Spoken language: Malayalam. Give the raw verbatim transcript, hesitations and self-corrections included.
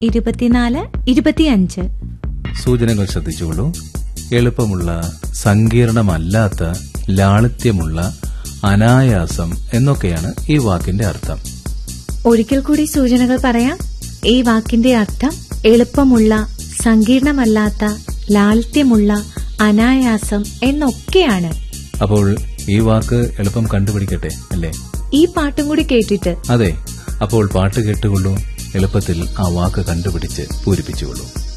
ഇരുപത്തിനാല് ഇരുപത്തിയഞ്ച്. സൂചനകൾ ശ്രദ്ധിച്ചുകൊള്ളൂ. എളുപ്പമുള്ള, സങ്കീർണമല്ലാത്ത, ലാളിത്യമുള്ള, അനായാസം എന്നൊക്കെയാണ് ഈ വാക്കിന്റെ അർത്ഥം. ഒരിക്കൽ കൂടി സൂചനകൾ പറയാം. ഈ വാക്കിന്റെ അർത്ഥം എളുപ്പമുള്ള, സങ്കീർണമല്ലാത്ത, ലാളിത്യമുള്ള, അനായാസം എന്നൊക്കെയാണ്. അപ്പോൾ ഈ വാക്ക് എളുപ്പം കണ്ടുപിടിക്കട്ടെ അല്ലേ? ഈ പാട്ടും കൂടി കേട്ടിട്ട്. അതെ, അപ്പോൾ പാട്ട് കേട്ടുകൊള്ളൂ. എളുപ്പത്തിൽ ആ വാക്ക് കണ്ടുപിടിച്ച് പൂരിപ്പിച്ചുകൊള്ളൂ.